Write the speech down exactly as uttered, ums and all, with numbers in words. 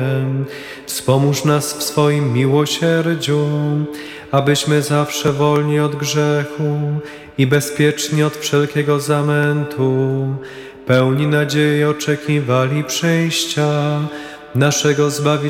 Wspomóż nas w swoim miłosierdziu, abyśmy zawsze wolni od grzechu i bezpieczni od wszelkiego zamętu, pełni nadziei oczekiwali przyjścia naszego Zbawiciela